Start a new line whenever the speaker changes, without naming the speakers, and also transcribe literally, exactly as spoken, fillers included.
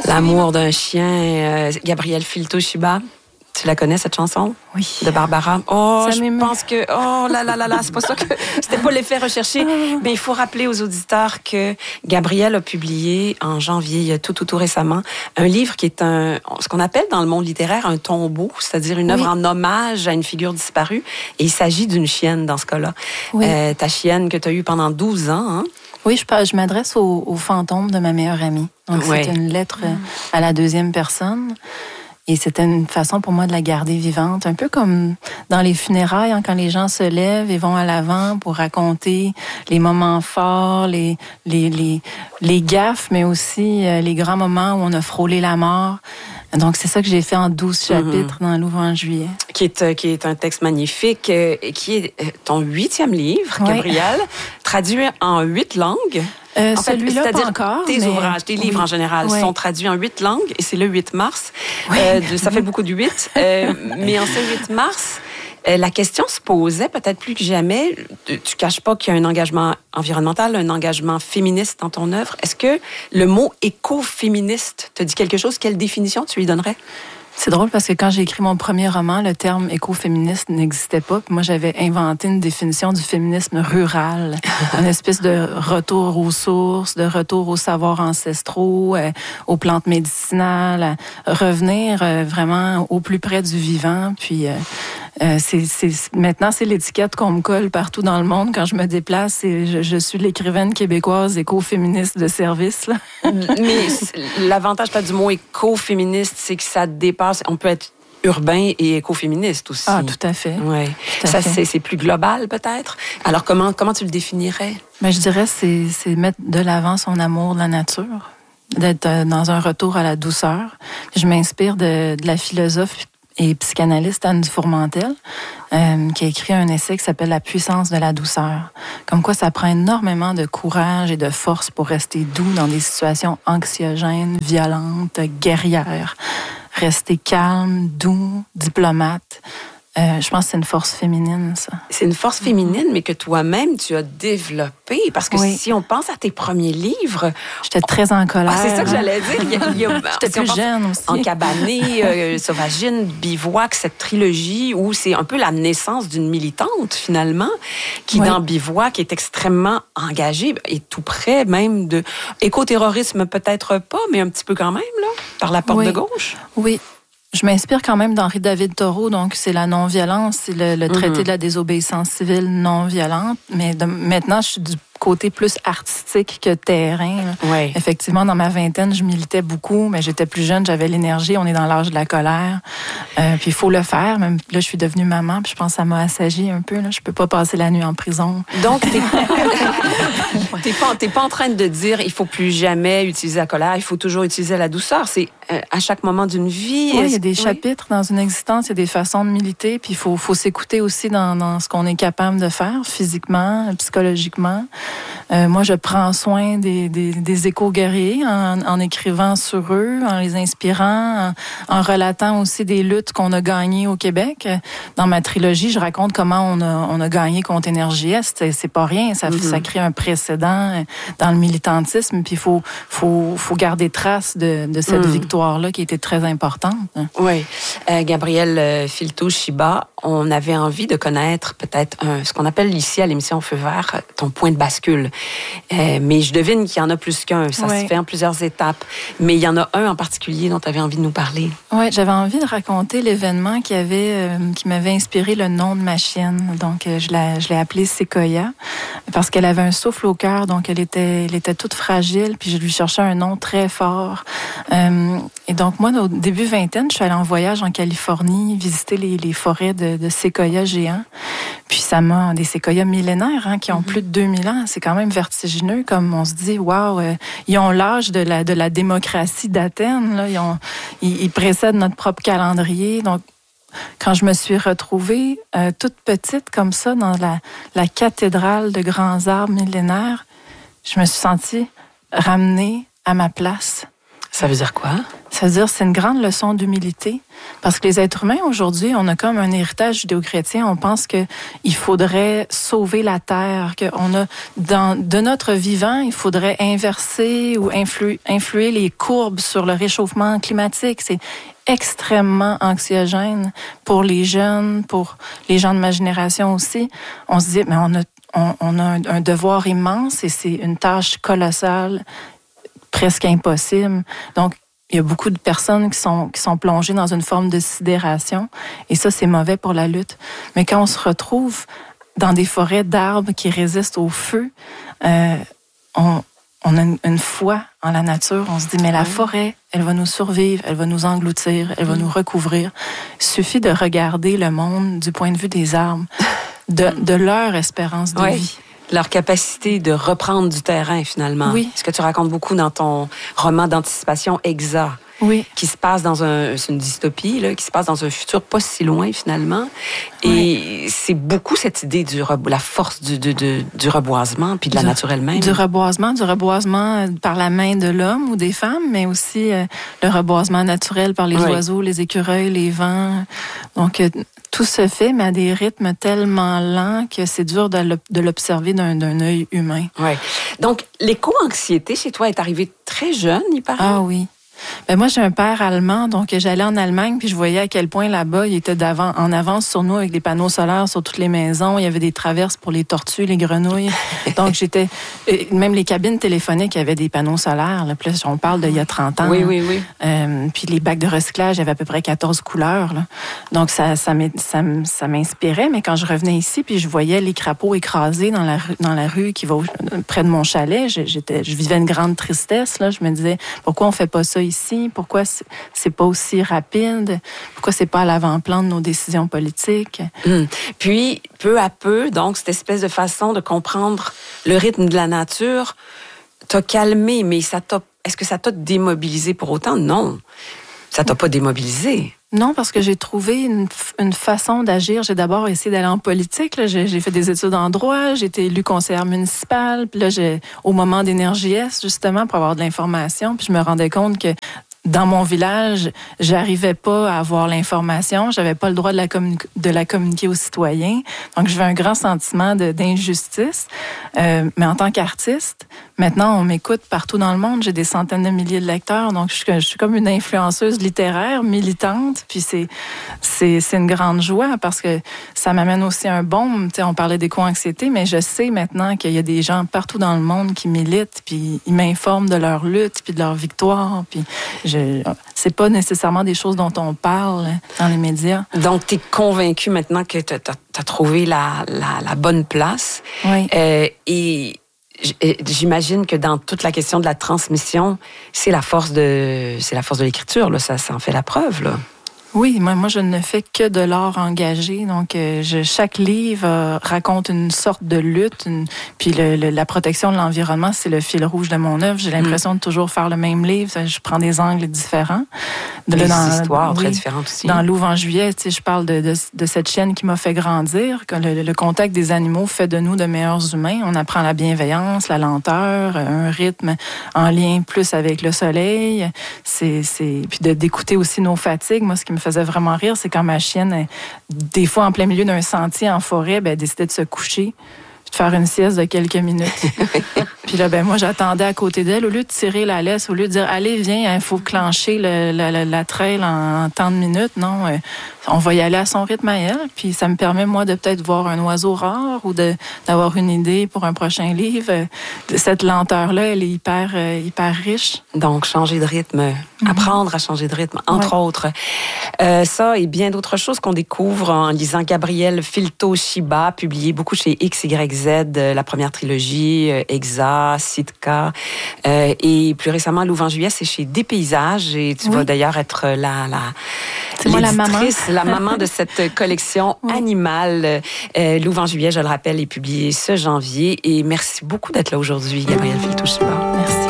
L'amour d'un chien, euh, Gabrielle Filto-Shiba. Tu la connais, cette chanson?
Oui.
De Barbara. Oh,
ça
je
m'émeut.
pense que... Oh là là là là, c'est pas ça que... C'était pas l'effet recherché. Mais il faut rappeler aux auditeurs que Gabrielle a publié en janvier, tout, tout, tout récemment, un livre qui est un, ce qu'on appelle dans le monde littéraire un tombeau, c'est-à-dire une œuvre oui. en hommage à une figure disparue. Et il s'agit d'une chienne dans ce cas-là. Oui. Euh, ta chienne que tu as eue pendant douze ans, hein?
Oui, je, je m'adresse au, au fantôme de ma meilleure amie. Donc, oui. c'est une lettre à la deuxième personne. Et c'était une façon pour moi de la garder vivante, un peu comme dans les funérailles, hein, quand les gens se lèvent et vont à l'avant pour raconter les moments forts, les les les, les gaffes, mais aussi euh, les grands moments où on a frôlé la mort. Donc, c'est ça que j'ai fait en douze chapitres mm-hmm. dans l'Ouvre en juillet.
Qui est, qui est un texte magnifique, euh, qui est ton huitième livre, oui. Gabrielle, traduit en huit langues.
Euh,
en fait,
celui-là,
c'est-à-dire
pas encore.
Tes
mais...
ouvrages, tes livres
oui.
en général
oui.
sont traduits en huit langues et c'est le huit mars.
Oui.
Euh, de, ça fait beaucoup de huit. Euh, mais en ce huit mars, euh, la question se posait peut-être plus que jamais. Tu, tu caches pas qu'il y a un engagement environnemental, un engagement féministe dans ton œuvre. Est-ce que le mot écoféministe te dit quelque chose? Quelle définition tu lui donnerais?
C'est drôle parce que quand j'ai écrit mon premier roman, le terme écoféministe n'existait pas. Puis moi, j'avais inventé une définition du féminisme rural, une espèce de retour aux sources, de retour aux savoirs ancestraux, euh, aux plantes médicinales, à revenir euh, vraiment au plus près du vivant. Puis euh, euh, c'est, c'est, maintenant, c'est l'étiquette qu'on me colle partout dans le monde quand je me déplace. Et je, je suis l'écrivaine québécoise écoféministe de service. Là.
Mais l'avantage pas du mot écoféministe, c'est que ça dépasse. On peut être urbain et écoféministe aussi.
Ah, tout à fait.
Ouais.
Tout à
ça,
fait.
C'est, c'est plus global, peut-être. Alors, comment, comment tu le définirais?
Ben, je dirais c'est c'est mettre de l'avant son amour de la nature, d'être dans un retour à la douceur. Je m'inspire de, de la philosophe et psychanalyste Anne Dufourmentel, euh, qui a écrit un essai qui s'appelle « La puissance de la douceur ». Comme quoi, ça prend énormément de courage et de force pour rester doux dans des situations anxiogènes, violentes, guerrières. Rester calme, doux, diplomate. Euh, je pense que c'est une force féminine, ça.
C'est une force féminine, mais que toi-même, tu as développée. Parce que oui. si on pense à tes premiers livres...
J'étais très en colère.
Ah, c'est ça que j'allais dire. Il y a, il y a,
J'étais si plus jeune aussi.
Encabanée, euh, Sauvagine, Bivouac, cette trilogie où c'est un peu la naissance d'une militante, finalement, qui, oui. dans Bivouac, est extrêmement engagée et tout près même de... Écoterrorisme, peut-être pas, mais un petit peu quand même, là, par la porte
oui.
de gauche.
Oui. Je m'inspire quand même d'Henri David Thoreau, donc c'est la non-violence, c'est le, le traité mm-hmm. de la désobéissance civile non-violente. Mais de, maintenant, je suis du côté plus artistique que terrain.
Oui.
Effectivement, dans ma vingtaine, je militais beaucoup, mais j'étais plus jeune, j'avais l'énergie, on est dans l'âge de la colère. Euh, puis il faut le faire. Même là, je suis devenue maman, puis je pense que ça m'a assagi un peu. Là. Je peux pas passer la nuit en prison.
Donc, t'es, t'es, pas, t'es pas en train de dire il faut plus jamais utiliser la colère, il faut toujours utiliser la douceur. C'est euh, à chaque moment d'une vie.
Oui, il y a des oui. chapitres dans une existence, il y a des façons de militer, puis il faut, faut s'écouter aussi dans, dans ce qu'on est capable de faire, physiquement, psychologiquement. Euh, moi, je prends soin des, des, des éco-guerriers en, en écrivant sur eux, en les inspirant, en, en relatant aussi des luttes qu'on a gagnées au Québec. Dans ma trilogie, je raconte comment on a, on a gagné contre Énergie Est. C'est, c'est pas rien, ça, mm-hmm. ça crée un précédent dans le militantisme, puis il faut, faut, faut garder trace de, de cette mm. victoire-là qui était très importante.
Oui. Euh, Gabrielle euh, Filto-Shiba, on avait envie de connaître peut-être un, ce qu'on appelle ici à l'émission Feu Vert, ton point de bascule. Euh, mais je devine qu'il y en a plus qu'un. Ça oui. se fait en plusieurs étapes. Mais il y en a un en particulier dont tu avais envie de nous parler.
Oui, j'avais envie de raconter l'événement qui, avait, euh, qui m'avait inspiré le nom de ma chienne. Donc, euh, je, la, je l'ai appelée Sequoia parce qu'elle avait un souffle au cœur. Donc, elle était, elle était toute fragile. Puis, je lui cherchais un nom très fort. Euh, et donc, moi, au début vingtaine, je suis allée en voyage en Californie, visiter les, les forêts de, de séquoias géants. Puis, ça m'a... Des séquoias millénaires hein, qui ont mm-hmm. plus de deux mille ans. C'est quand même vertigineux, comme on se dit, waouh, euh, ils ont l'âge de la, de la démocratie d'Athènes. Là. Ils, ont, ils, ils précèdent notre propre calendrier. Donc, quand je me suis retrouvée euh, toute petite comme ça dans la, la cathédrale de grands arbres millénaires, je me suis sentie ramenée à ma place.
Ça veut dire quoi?
Ça veut dire c'est une grande leçon d'humilité. Parce que les êtres humains, aujourd'hui, on a comme un héritage judéo-chrétien. On pense qu'il faudrait sauver la terre, qu'on a, dans, de notre vivant, il faudrait inverser ou influer, influer les courbes sur le réchauffement climatique. C'est extrêmement anxiogène pour les jeunes, pour les gens de ma génération aussi. On se dit, mais on a, on, on a un, un devoir immense et c'est une tâche colossale, presque impossible. Donc, il y a beaucoup de personnes qui sont, qui sont plongées dans une forme de sidération et ça, c'est mauvais pour la lutte. Mais quand on se retrouve dans des forêts d'arbres qui résistent au feu, euh, on, on a une, une foi en la nature. On se dit, mais la forêt, elle va nous survivre, elle va nous engloutir, elle va nous recouvrir. Il suffit de regarder le monde du point de vue des arbres, de, de leur espérance de
oui.
vie.
Leur capacité de reprendre du terrain, finalement.
Oui.
Ce que tu racontes beaucoup dans ton roman d'anticipation Exa.
Oui.
Qui se passe dans un... C'est une dystopie, là, qui se passe dans un futur pas si loin, finalement. Et oui. c'est beaucoup cette idée du la force du, du, du, du reboisement, puis de la
du,
nature elle-même.
Du reboisement, du reboisement par la main de l'homme ou des femmes, mais aussi euh, le reboisement naturel par les oui. oiseaux, les écureuils, les vents. Donc, euh, tout se fait, mais à des rythmes tellement lents que c'est dur de l'observer d'un, d'un œil humain.
Oui. Donc, l'éco-anxiété chez toi est arrivée très jeune, il paraît?
Ah oui. Ben moi, j'ai un père allemand, donc j'allais en Allemagne, puis je voyais à quel point là-bas, il était d'avant, en avance sur nous avec des panneaux solaires sur toutes les maisons. Il y avait des traverses pour les tortues, les grenouilles. Donc, j'étais... Même les cabines téléphoniques, il y avait des panneaux solaires. Là. Puis là, on parle d'il y a trente ans.
Oui, oui, oui.
Euh, puis les bacs de recyclage, il y avait à peu près quatorze couleurs. Là. Donc, ça, ça, ça, ça m'inspirait. Mais quand je revenais ici, puis je voyais les crapauds écrasés dans la, dans la rue qui va au, près de mon chalet, j'étais, je vivais une grande tristesse. Là. Je me disais, pourquoi on fait pas ça ici? Pourquoi c'est pas aussi rapide? Pourquoi c'est pas à l'avant-plan de nos décisions politiques?
Hum. Puis, peu à peu, donc, cette espèce de façon de comprendre le rythme de la nature t'a calmé, mais ça t'a, est-ce que ça t'a démobilisé pour autant? Non. Ça t'a pas démobilisé.
Non, parce que j'ai trouvé une, une façon d'agir. J'ai d'abord essayé d'aller en politique. Là. J'ai, j'ai fait des études en droit. J'ai été élue conseillère municipale. Puis là, j'ai, au moment d'Énergie S, justement, pour avoir de l'information. Puis je me rendais compte que dans mon village, j'arrivais pas à avoir l'information. J'avais pas le droit de la, communi- de la communiquer aux citoyens. Donc, j'avais un grand sentiment de, d'injustice. Euh, mais en tant qu'artiste, maintenant, on m'écoute partout dans le monde. J'ai des centaines de milliers de lecteurs. Donc, je suis, je suis comme une influenceuse littéraire, militante. Puis c'est, c'est, c'est une grande joie parce que ça m'amène aussi un baume. Tu sais, on parlait d'éco-anxiété, mais je sais maintenant qu'il y a des gens partout dans le monde qui militent, puis ils m'informent de leur lutte, puis de leur victoire. Puis je c'est pas nécessairement des choses dont on parle dans les médias.
Donc, tu es convaincue maintenant que tu as trouvé la, la, la bonne place.
Oui.
Euh, et j'imagine que dans toute la question de la transmission, c'est la force de, c'est la force de l'écriture, là. Ça, ça en fait la preuve, là.
Oui, moi, moi, je ne fais que de l'art engagé. Donc, euh, je, chaque livre euh, raconte une sorte de lutte. Une, puis le, le, la protection de l'environnement, c'est le fil rouge de mon œuvre. J'ai l'impression mmh. de toujours faire le même livre. Je prends des angles différents.
De, des
dans,
histoires
oui,
très différentes aussi.
Dans Louve en juillet, tu sais, je parle de, de, de cette chienne qui m'a fait grandir. Que le, le contact des animaux fait de nous de meilleurs humains. On apprend la bienveillance, la lenteur, un rythme en lien plus avec le soleil. C'est, c'est... Puis de, d'écouter aussi nos fatigues. Moi, ce qui me faisait vraiment rire, c'est quand ma chienne, elle, des fois en plein milieu d'un sentier en forêt, ben, elle décidait de se coucher, de faire une sieste de quelques minutes. Puis là, ben moi, j'attendais à côté d'elle. Au lieu de tirer la laisse, au lieu de dire « Allez, viens, il faut clencher le, la, la, la trail en, en tant de minutes. » Non, euh, on va y aller à son rythme à elle. Puis ça me permet, moi, de peut-être voir un oiseau rare ou de, d'avoir une idée pour un prochain livre. Cette lenteur-là, elle est hyper, euh, hyper riche.
Donc, changer de rythme, mm-hmm. apprendre à changer de rythme, entre ouais. autres. Euh, ça et bien d'autres choses qu'on découvre en lisant Gabriel Filto-Shiba, publié beaucoup chez X Y Z, la première trilogie, Exa, Sitka, euh, et plus récemment, Louve en juillet, c'est chez Des Paysages, et tu oui. vas d'ailleurs être la, la,
c'est moi la maman.
la maman de cette collection oui. animale. Euh, Louve en juillet, je le rappelle, est publié ce janvier, et merci beaucoup d'être là aujourd'hui, Gabriel Filto-Shiba.
Merci.